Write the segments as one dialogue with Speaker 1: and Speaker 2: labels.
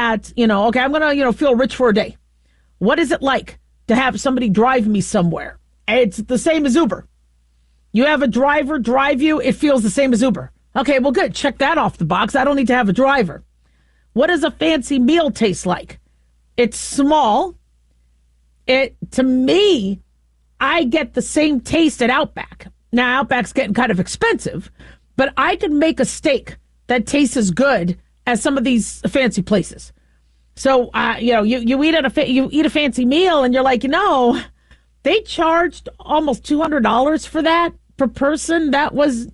Speaker 1: at, okay, I'm going to, feel rich for a day. What is it like to have somebody drive me somewhere? It's the same as Uber. You have a driver drive you, it feels the same as Uber. Okay, well, good. Check that off the box. I don't need to have a driver. What does a fancy meal taste like? It's small. To me, I get the same taste at Outback. Now, Outback's getting kind of expensive, but I can make a steak that tastes as good as some of these fancy places. So, you eat a fancy meal and you're like, they charged almost $200 for that per person. That was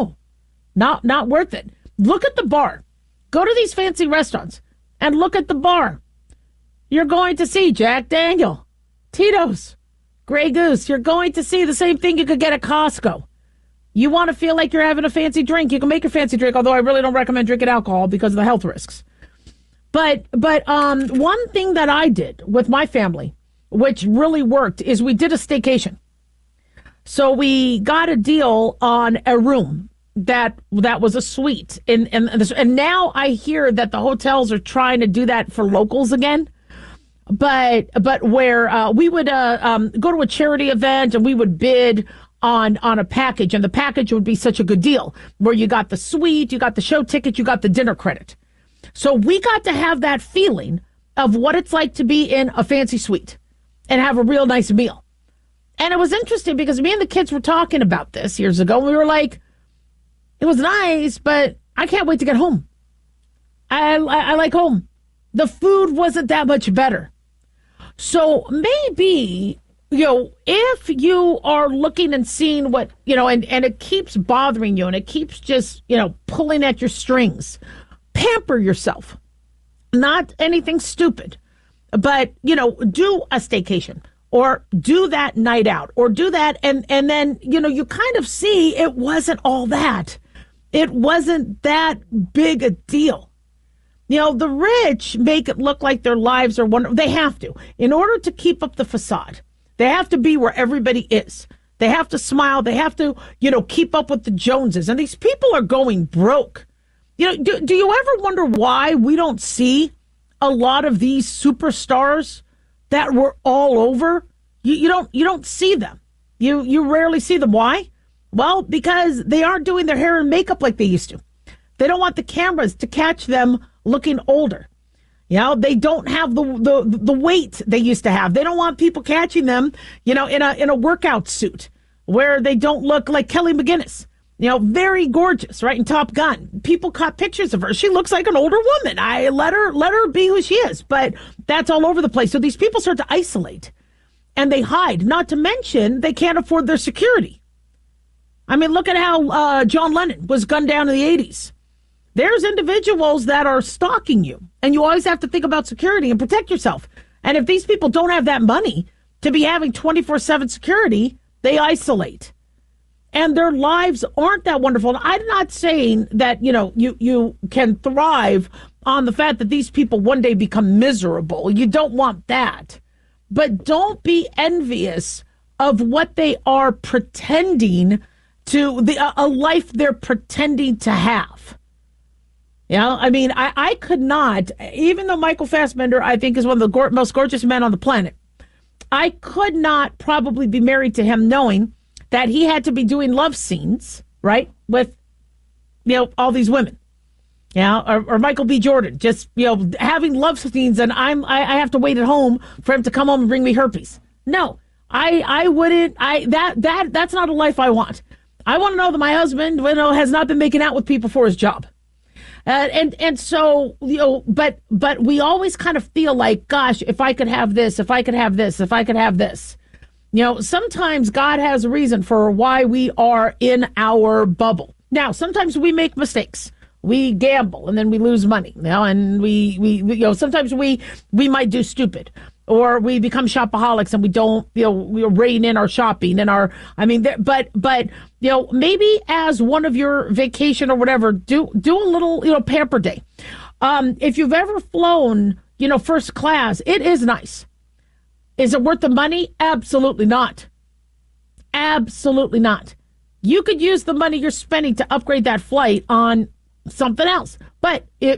Speaker 1: not worth it. Look at the bar. Go to these fancy restaurants and look at the bar. You're going to see Jack Daniel, Tito's, Grey Goose. You're going to see the same thing you could get at Costco. You want to feel like you're having a fancy drink, you can make a fancy drink, although I really don't recommend drinking alcohol because of the health risks. But one thing that I did with my family, which really worked, is we did a staycation. So we got a deal on a room that was a suite. And now I hear that the hotels are trying to do that for locals again. But where we would go to a charity event and we would bid on a package, and the package would be such a good deal where you got the suite, you got the show ticket, you got the dinner credit. So we got to have that feeling of what it's like to be in a fancy suite and have a real nice meal. And it was interesting because me and the kids were talking about this years ago. We were like, it was nice, but I can't wait to get home. I like home. The food wasn't that much better. So maybe, if you are looking and seeing what, and it keeps bothering you and it keeps just, pulling at your strings, pamper yourself. Not anything stupid, but, do a staycation or do that night out or do that. And then, you kind of see it wasn't all that. It wasn't that big a deal. The rich make it look like their lives are wonderful. They have to. In order to keep up the facade, they have to be where everybody is. They have to smile. They have to, keep up with the Joneses. And these people are going broke. Do you ever wonder why we don't see a lot of these superstars that were all over? You don't see them. You rarely see them. Why? Well, because they aren't doing their hair and makeup like they used to. They don't want the cameras to catch them looking older. They don't have the weight they used to have. They don't want people catching them, in a workout suit where they don't look like Kelly McGinnis. Very gorgeous, right? In Top Gun. People caught pictures of her. She looks like an older woman. I let her be who she is, but that's all over the place. So these people start to isolate and they hide, not to mention they can't afford their security. I mean, look at how John Lennon was gunned down in the 80s. There's individuals that are stalking you, and you always have to think about security and protect yourself. And if these people don't have that money to be having 24/7 security, they isolate. And their lives aren't that wonderful. And I'm not saying that, you can thrive on the fact that these people one day become miserable. You don't want that. But don't be envious of what they are pretending to, a life they're pretending to have. I could not, even though Michael Fassbender, I think, is one of the most gorgeous men on the planet, I could not probably be married to him knowing that he had to be doing love scenes, right, with, all these women. Or Michael B. Jordan, just, having love scenes, and I have to wait at home for him to come home and bring me herpes. No, I wouldn't, that's not a life I want. I want to know that my husband, has not been making out with people for his job. And so, but we always kind of feel like, gosh, if I could have this, if I could have this, if I could have this. Sometimes God has a reason for why we are in our bubble. Now, sometimes we make mistakes. We gamble and then we lose money. And we sometimes we might do stupid. Or we become shopaholics and we don't, we rein in our shopping and but maybe as one of your vacation or whatever, do a little, pamper day. If you've ever flown, first class, it is nice. Is it worth the money? Absolutely not. Absolutely not. You could use the money you're spending to upgrade that flight on something else. But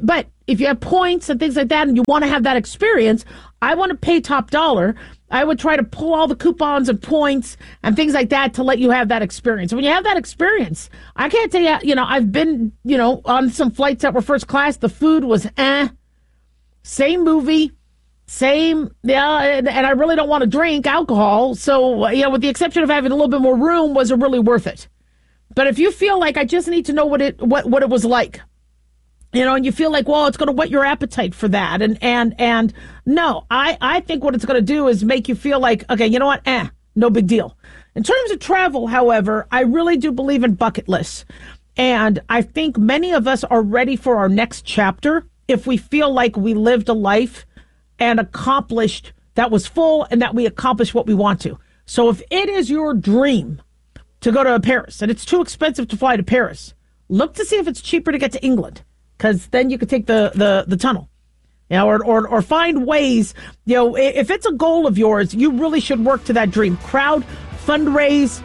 Speaker 1: if you have points and things like that and you want to have that experience, I want to pay top dollar. I would try to pull all the coupons and points and things like that to let you have that experience. When you have that experience, I can't tell you, I've been, on some flights that were first class. The food was same movie, same, and I really don't want to drink alcohol. So, with the exception of having a little bit more room, was it really worth it? But if you feel like I just need to know what it was like, and you feel like, well, it's going to whet your appetite for that. And no, I think what it's going to do is make you feel like, okay, you know what? No big deal. In terms of travel, however, I really do believe in bucket lists. And I think many of us are ready for our next chapter if we feel like we lived a life and accomplished that was full and that we accomplished what we want to. So if it is your dream to go to Paris and it's too expensive to fly to Paris, look to see if it's cheaper to get to England. Because then you could take the tunnel, or find ways. If it's a goal of yours, you really should work to that dream. Crowd, fundraise,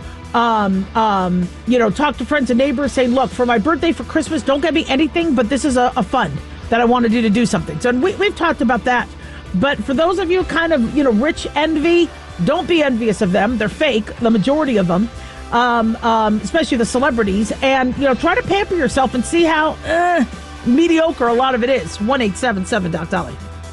Speaker 1: talk to friends and neighbors. Say, look, for my birthday, for Christmas, don't get me anything, but this is a fund that I want to do to do something. So we've talked about that. But for those of you kind of rich envy, don't be envious of them. They're fake, the majority of them. Especially the celebrities, and try to pamper yourself and see how mediocre a lot of it is. 1-877-Doc-Dolly.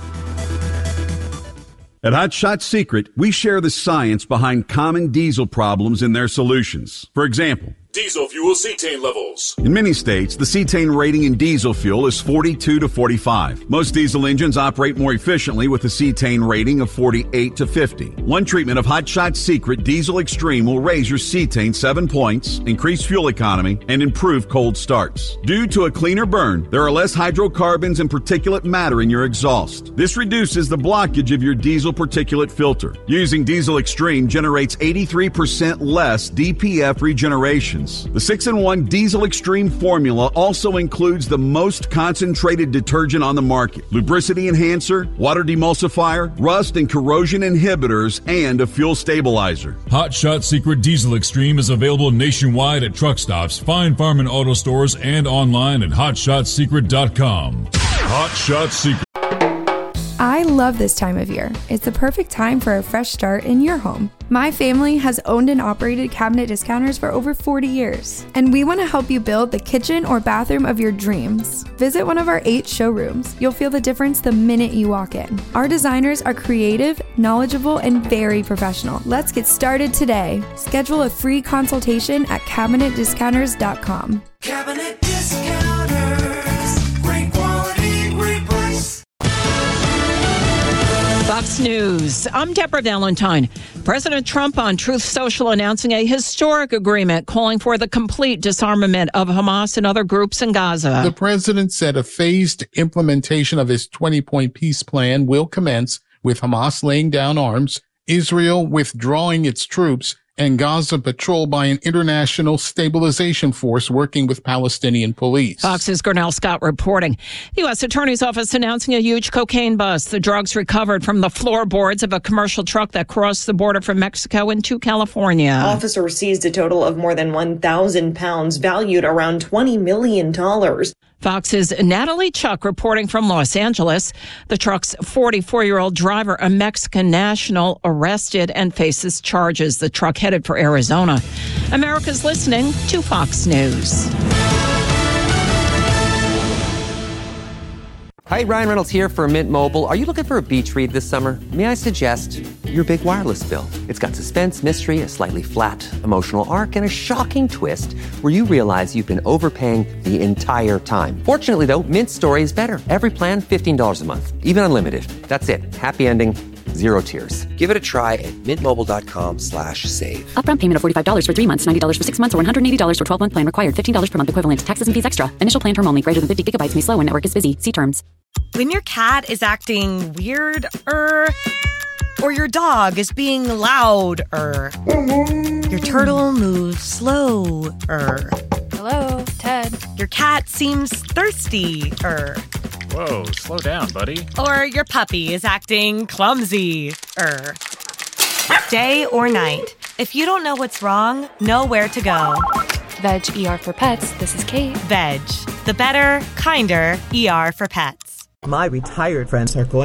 Speaker 2: At Hot Shot Secret, we share the science behind common diesel problems and their solutions. For example,
Speaker 3: diesel fuel cetane levels.
Speaker 2: In many states, the cetane rating in diesel fuel is 42 to 45. Most diesel engines operate more efficiently with a cetane rating of 48 to 50. One treatment of Hot Shot Secret Diesel Extreme will raise your cetane 7 points, increase fuel economy, and improve cold starts. Due to a cleaner burn, there are less hydrocarbons and particulate matter in your exhaust. This reduces the blockage of your diesel particulate filter. Using Diesel Extreme generates 83% less DPF regeneration. The 6-in-1 Diesel Extreme formula also includes the most concentrated detergent on the market, lubricity enhancer, water demulsifier, rust and corrosion inhibitors, and a fuel stabilizer.
Speaker 3: Hot Shot Secret Diesel Extreme is available nationwide at truck stops, fine farm and auto stores, and online at hotshotsecret.com. Hot Shot Secret.
Speaker 4: I love this time of year. It's the perfect time for a fresh start in your home. My family has owned and operated Cabinet Discounters for over 40 years, and we want to help you build the kitchen or bathroom of your dreams. Visit one of our 8 showrooms. You'll feel the difference the minute you walk in. Our designers are creative, knowledgeable, and very professional. Let's get started today. Schedule a free consultation at CabinetDiscounters.com.
Speaker 5: Cabinet Discounters. Great quality, great price.
Speaker 6: Fox News. I'm Deborah Valentine. President Trump on Truth Social announcing a historic agreement calling for the complete disarmament of Hamas and other groups in Gaza.
Speaker 7: The president said a phased implementation of his 20-point peace plan will commence with Hamas laying down arms, Israel withdrawing its troops, and Gaza patrolled by an international stabilization force working with Palestinian police.
Speaker 6: Fox's Gernell Scott reporting. The U.S. Attorney's Office announcing a huge cocaine bust. The drugs recovered from the floorboards of a commercial truck that crossed the border from Mexico into California.
Speaker 8: Officers seized a total of more than 1,000 pounds, valued around $20 million.
Speaker 6: Fox's Natalie Chuck reporting from Los Angeles. The truck's 44-year-old driver, a Mexican national, arrested and faces charges. The truck headed for Arizona. America's listening to Fox News.
Speaker 9: Hi, Ryan Reynolds here for Mint Mobile. Are you looking for a beach read this summer? May I suggest your big wireless bill? It's got suspense, mystery, a slightly flat, emotional arc, and a shocking twist where you realize you've been overpaying the entire time. Fortunately, though, Mint's story is better. Every plan, $15 a month, even unlimited. That's it. Happy ending. Zero tears. Give it a try at mintmobile.com/save.
Speaker 10: Upfront payment of $45 for 3 months, $90 for 6 months, or $180 for 12-month plan required. $15 per month equivalent. Taxes and fees extra. Initial plan term only. Greater than 50 gigabytes may slow when network is busy. See terms.
Speaker 11: When your cat is acting weird, or your dog is being loud, your turtle moves slow,
Speaker 12: Hello, Ted.
Speaker 11: Your cat seems thirsty,
Speaker 13: Whoa, slow down, buddy.
Speaker 11: Or your puppy is acting clumsy, Day or night, if you don't know what's wrong, know where to go.
Speaker 12: Veg ER for Pets. This is Kate.
Speaker 11: Veg, the better, kinder ER for pets.
Speaker 14: My retired friends are going